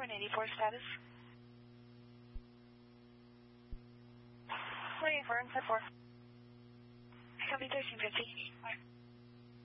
184 status. Waiting for him, 4. Copy 1350.